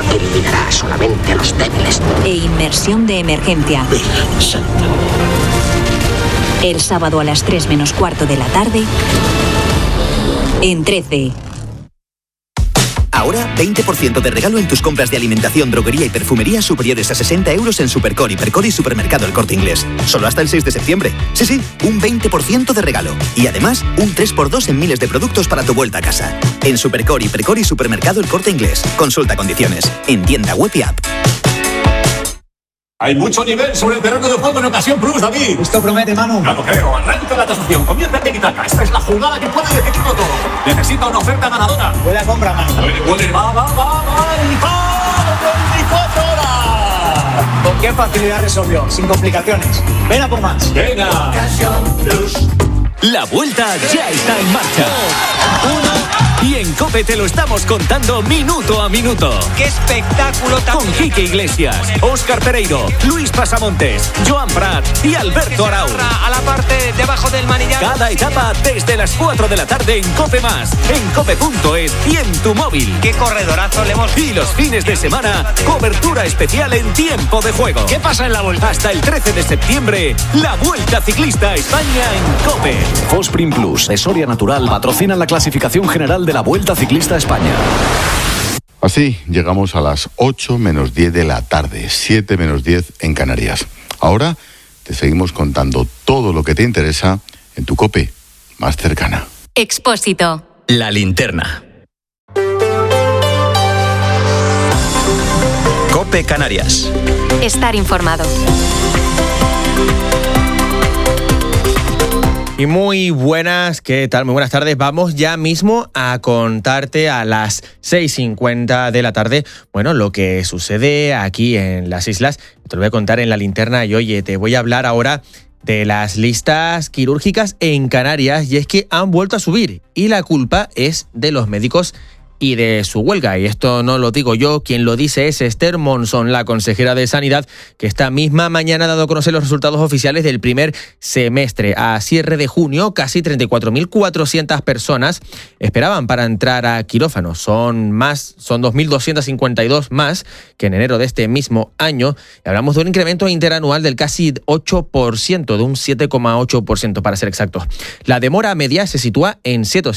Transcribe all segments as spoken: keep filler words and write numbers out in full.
Eliminará solamente a los débiles. E inmersión de emergencia. Virgen Santa. El sábado a las tres menos cuarto de la tarde en trece. Ahora, veinte por ciento de regalo en tus compras de alimentación, droguería y perfumería superiores a sesenta euros en Supercore, Hipercor y Supermercado El Corte Inglés. Solo hasta el seis de septiembre. Sí, sí, un veinte por ciento de regalo. Y además, un tres por dos en miles de productos para tu vuelta a casa. En Supercore, Hipercor y Supermercado El Corte Inglés. Consulta condiciones. En tienda web y app. Hay mucho nivel sobre el terreno de juego en ocasión plus, David. Esto promete, Manu. Ya lo creo. Arranca la tasación. Comienza el tiki-taka. Esta es la jugada que puede decidirlo todo. Necesita una oferta ganadora. Buena compra, Manu. Puede, puede. Va, va, va, va. Y va. veinticuatro horas. ¿Con qué facilidad resolvió? Sin complicaciones. Ven a por más. Venga. Ocasión plus. La vuelta ya está en marcha. Uno. Y en COPE te lo estamos contando minuto a minuto. ¡Qué espectáculo tan... Con Quique Iglesias, Óscar Pereiro, Luis Pasamontes, Joan Prat y Alberto Arau. A la parte de abajo del manillar. Cada etapa desde las cuatro de la tarde en COPE Más, en cope punto es y en tu móvil. ¡Qué corredorazo le hemos... Y los fines de semana, cobertura especial en tiempo de juego. ¿Qué pasa en la vuelta? Hasta el trece de septiembre, la Vuelta Ciclista a España en COPE. Fosprin Plus, de Soria Natural, patrocinan la clasificación general de la Vuelta Ciclista a España. Así llegamos a las ocho menos diez de la tarde, siete menos diez en Canarias. Ahora te seguimos contando todo lo que te interesa en tu COPE más cercana. Expósito. La linterna. COPE Canarias. Estar informado. Y muy buenas, ¿qué tal? Muy buenas tardes. Vamos ya mismo a contarte a las seis cincuenta de la tarde, bueno, lo que sucede aquí en las islas. Te lo voy a contar en la linterna y oye, te voy a hablar ahora de las listas quirúrgicas en Canarias y es que han vuelto a subir y la culpa es de los médicos y de su huelga. Y esto no lo digo yo, quien lo dice es Esther Monson, la consejera de Sanidad, que esta misma mañana ha dado a conocer los resultados oficiales del primer semestre. A cierre de junio, casi treinta y cuatro mil cuatrocientas personas esperaban para entrar a quirófano. Son más, son dos mil doscientos cincuenta y dos más que en enero de este mismo año. Y hablamos de un incremento interanual del casi ocho por ciento, de un siete coma ocho por ciento para ser exactos. La demora media se sitúa en ciento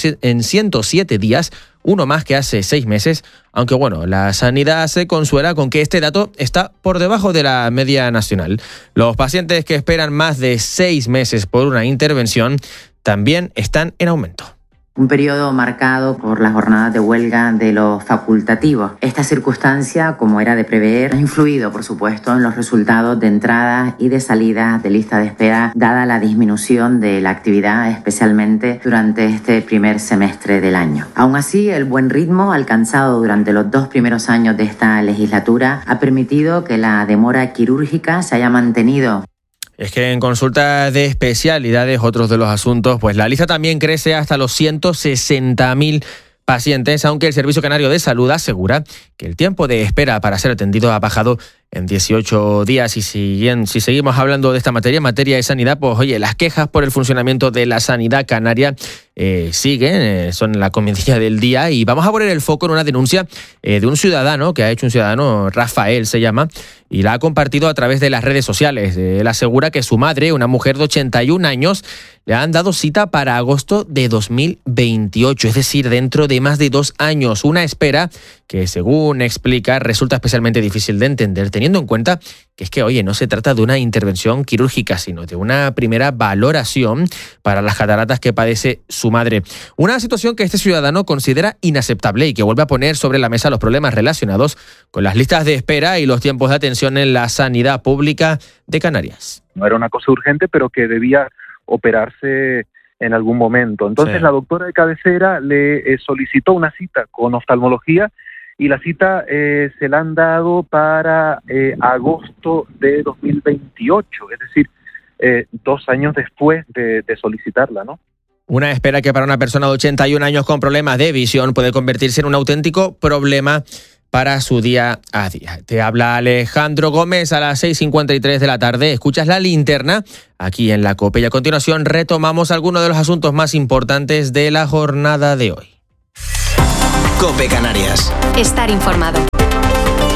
siete días, uno más que hace seis meses, aunque bueno, la sanidad se consuela con que este dato está por debajo de la media nacional. Los pacientes que esperan más de seis meses por una intervención también están en aumento. Un periodo marcado por las jornadas de huelga de los facultativos. Esta circunstancia, como era de prever, ha influido, por supuesto, en los resultados de entradas y de salidas de lista de espera, dada la disminución de la actividad, especialmente durante este primer semestre del año. Aún así, el buen ritmo alcanzado durante los dos primeros años de esta legislatura ha permitido que la demora quirúrgica se haya mantenido. Es que en consultas de especialidades, otros de los asuntos, pues la lista también crece hasta los ciento sesenta mil pacientes, aunque el Servicio Canario de Salud asegura que el tiempo de espera para ser atendido ha bajado en dieciocho días. Y si, si seguimos hablando de esta materia, en materia de sanidad, pues oye, las quejas por el funcionamiento de la sanidad canaria eh, siguen, eh, son la comidilla del día, y vamos a poner el foco en una denuncia eh, de un ciudadano que ha hecho un ciudadano, Rafael se llama, y la ha compartido a través de las redes sociales. Él asegura que su madre, una mujer de ochenta y un años, le han dado cita para agosto de dos mil veintiocho, es decir, dentro de más de dos años. Una espera que, según explica, resulta especialmente difícil de entender, teniendo en cuenta que es que, oye, no se trata de una intervención quirúrgica, sino de una primera valoración para las cataratas que padece su madre. Una situación que este ciudadano considera inaceptable y que vuelve a poner sobre la mesa los problemas relacionados con las listas de espera y los tiempos de atención en la sanidad pública de Canarias. No era una cosa urgente, pero que debía operarse en algún momento. Entonces sí. La doctora de cabecera le eh, solicitó una cita con oftalmología y la cita eh, se la han dado para eh, agosto de dos mil veintiocho, es decir, eh, dos años después de, de solicitarla, ¿no? Una espera que para una persona de ochenta y un años con problemas de visión puede convertirse en un auténtico problema para su día a día. Te habla Alejandro Gómez a las seis cincuenta y tres de la tarde. Escuchas La Linterna aquí en la COPE y a continuación retomamos algunos de los asuntos más importantes de la jornada de hoy. COPE Canarias. Estar informado.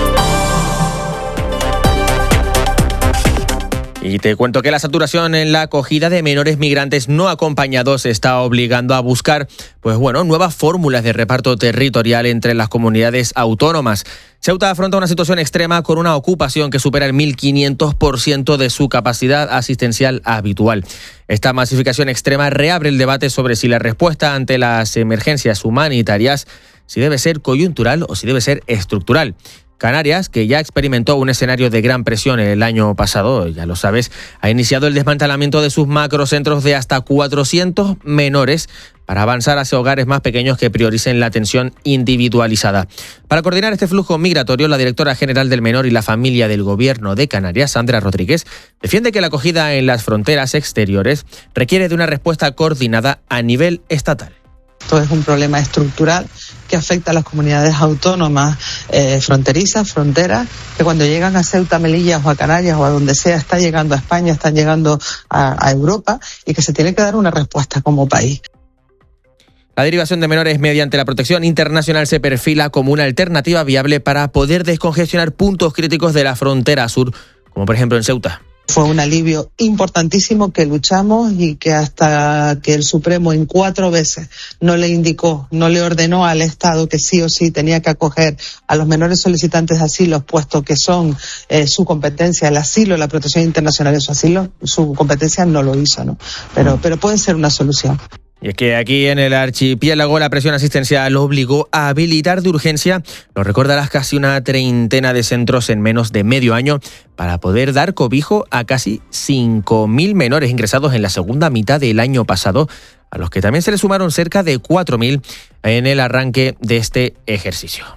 Y te cuento que la saturación en la acogida de menores migrantes no acompañados está obligando a buscar, pues bueno, nuevas fórmulas de reparto territorial entre las comunidades autónomas. Ceuta afronta una situación extrema con una ocupación que supera el mil quinientos por ciento de su capacidad asistencial habitual. Esta masificación extrema reabre el debate sobre si la respuesta ante las emergencias humanitarias si debe ser coyuntural o si debe ser estructural. Canarias, que ya experimentó un escenario de gran presión el año pasado, ya lo sabes, ha iniciado el desmantelamiento de sus macrocentros de hasta cuatrocientos menores para avanzar hacia hogares más pequeños que prioricen la atención individualizada. Para coordinar este flujo migratorio, la directora general del Menor y la Familia del Gobierno de Canarias, Sandra Rodríguez, defiende que la acogida en las fronteras exteriores requiere de una respuesta coordinada a nivel estatal. Esto es un problema estructural que afecta a las comunidades autónomas eh, fronterizas, fronteras, que cuando llegan a Ceuta, Melilla o a Canarias o a donde sea, están llegando a España, están llegando a, a Europa y que se tiene que dar una respuesta como país. La derivación de menores mediante la protección internacional se perfila como una alternativa viable para poder descongestionar puntos críticos de la frontera sur, como por ejemplo en Ceuta. Fue un alivio importantísimo que luchamos y que hasta que el Supremo en cuatro veces no le indicó, no le ordenó al Estado que sí o sí tenía que acoger a los menores solicitantes de asilo, puesto que son eh, su competencia, el asilo, la protección internacional de su asilo, su competencia no lo hizo, ¿no? Pero, pero puede ser una solución. Y es que aquí en el archipiélago la presión asistencial obligó a habilitar de urgencia, lo recordarás, casi una treintena de centros en menos de medio año para poder dar cobijo a casi cinco mil menores ingresados en la segunda mitad del año pasado, a los que también se le sumaron cerca de cuatro mil en el arranque de este ejercicio.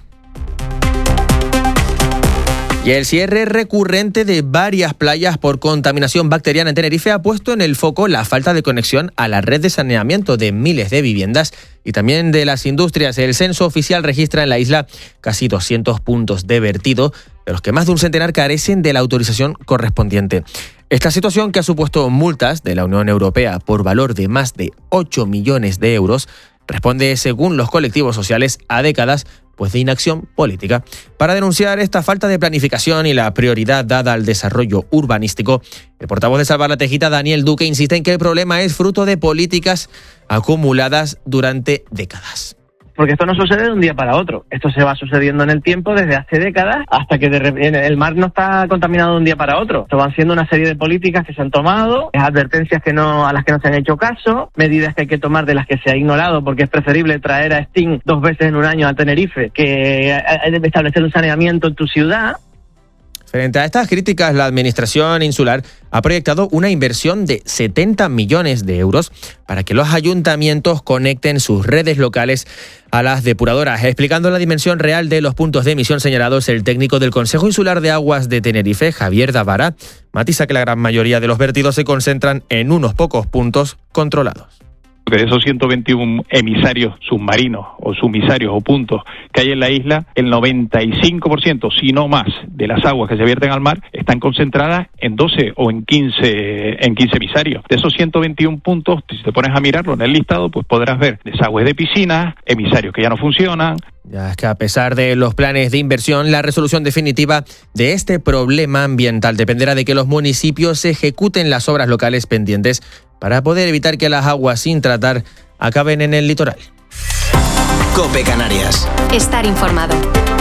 Y el cierre recurrente de varias playas por contaminación bacteriana en Tenerife ha puesto en el foco la falta de conexión a la red de saneamiento de miles de viviendas y también de las industrias. El censo oficial registra en la isla casi doscientos puntos de vertido, de los que más de un centenar carecen de la autorización correspondiente. Esta situación, que ha supuesto multas de la Unión Europea por valor de más de ocho millones de euros, responde, según los colectivos sociales, a décadas pues de inacción política. Para denunciar esta falta de planificación y la prioridad dada al desarrollo urbanístico, el portavoz de Salvar la Tejita, Daniel Duque, insiste en que el problema es fruto de políticas acumuladas durante décadas. Porque esto no sucede de un día para otro. Esto se va sucediendo en el tiempo desde hace décadas hasta que de repente el mar no está contaminado de un día para otro. Esto van siendo una serie de políticas que se han tomado, advertencias que no a las que no se han hecho caso, medidas que hay que tomar de las que se ha ignorado, porque es preferible traer a Sting dos veces en un año a Tenerife que establecer un saneamiento en tu ciudad. Frente a estas críticas, la Administración insular ha proyectado una inversión de setenta millones de euros para que los ayuntamientos conecten sus redes locales a las depuradoras. Explicando la dimensión real de los puntos de emisión señalados, el técnico del Consejo Insular de Aguas de Tenerife, Javier Davara, matiza que la gran mayoría de los vertidos se concentran en unos pocos puntos controlados. De esos ciento veintiún emisarios submarinos o sumisarios o puntos que hay en la isla, el noventa y cinco por ciento, si no más, de las aguas que se vierten al mar están concentradas en doce o en quince, en quince emisarios. De esos ciento veintiún puntos, si te pones a mirarlo en el listado, pues podrás ver desagües de piscinas, emisarios que ya no funcionan. Ya es que a pesar de los planes de inversión, la resolución definitiva de este problema ambiental dependerá de que los municipios ejecuten las obras locales pendientes para poder evitar que las aguas sin tratar acaben en el litoral. COPE Canarias. Estar informado.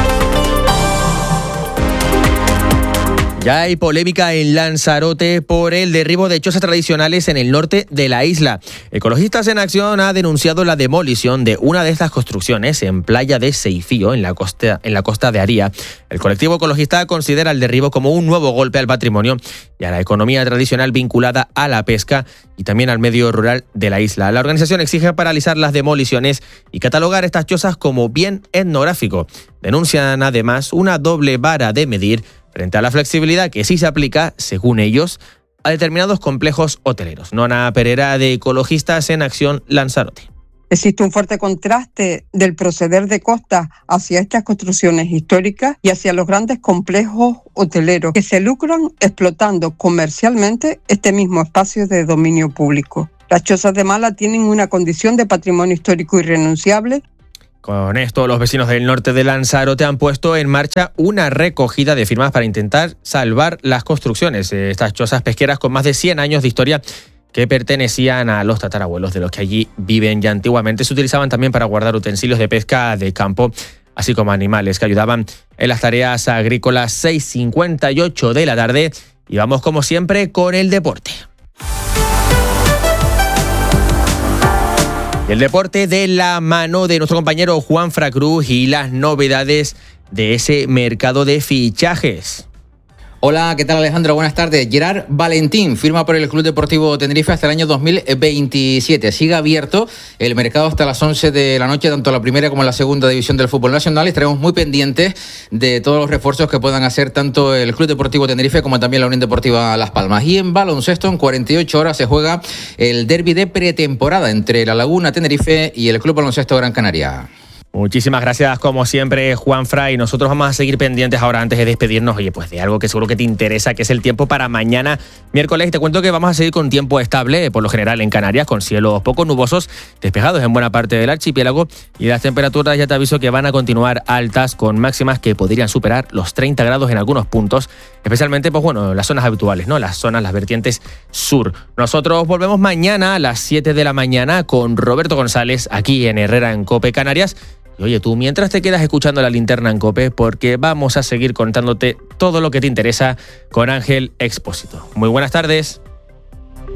Ya hay polémica en Lanzarote por el derribo de chozas tradicionales en el norte de la isla. Ecologistas en Acción ha denunciado la demolición de una de estas construcciones en Playa de Seifío, en la costa, en la costa de Aría. El colectivo ecologista considera el derribo como un nuevo golpe al patrimonio y a la economía tradicional vinculada a la pesca y también al medio rural de la isla. La organización exige paralizar las demoliciones y catalogar estas chozas como bien etnográfico. Denuncian además una doble vara de medir frente a la flexibilidad que sí se aplica, según ellos, a determinados complejos hoteleros. Nona Pereira, de Ecologistas en Acción Lanzarote. Existe un fuerte contraste del proceder de Costa hacia estas construcciones históricas y hacia los grandes complejos hoteleros que se lucran explotando comercialmente este mismo espacio de dominio público. Las chozas de Mala tienen una condición de patrimonio histórico irrenunciable. Con esto, los vecinos del norte de Lanzarote han puesto en marcha una recogida de firmas para intentar salvar las construcciones de estas chozas pesqueras con más de cien años de historia que pertenecían a los tatarabuelos de los que allí viven ya antiguamente. Se utilizaban también para guardar utensilios de pesca de campo, así como animales que ayudaban en las tareas agrícolas. Seis cincuenta y ocho de la tarde y vamos como siempre con el deporte. El deporte de la mano de nuestro compañero Juanfran Cruz y las novedades de ese mercado de fichajes. Hola, ¿qué tal Alejandro? Buenas tardes. Gerard Valentín firma por el Club Deportivo Tenerife hasta el año dos mil veintisiete. Sigue abierto el mercado hasta las once de la noche, tanto la primera como la segunda división del fútbol nacional. Y estaremos muy pendientes de todos los refuerzos que puedan hacer tanto el Club Deportivo Tenerife como también la Unión Deportiva Las Palmas. Y en baloncesto, en cuarenta y ocho horas se juega el derbi de pretemporada entre La Laguna Tenerife y el Club Baloncesto Gran Canaria. Muchísimas gracias, como siempre, Juanfran. Y nosotros vamos a seguir pendientes ahora, antes de despedirnos, oye, pues de algo que seguro que te interesa, que es el tiempo para mañana miércoles. Y te cuento que vamos a seguir con tiempo estable, por lo general en Canarias, con cielos poco nubosos, despejados en buena parte del archipiélago. Y las temperaturas, ya te aviso, que van a continuar altas, con máximas que podrían superar los treinta grados en algunos puntos, especialmente, pues bueno, las zonas habituales, ¿no? Las zonas, las vertientes sur. Nosotros volvemos mañana a las siete de la mañana con Roberto González, aquí en Herrera en COPE Canarias. Y oye, tú mientras te quedas escuchando La Linterna en COPE, porque vamos a seguir contándote todo lo que te interesa con Ángel Expósito. Muy buenas tardes.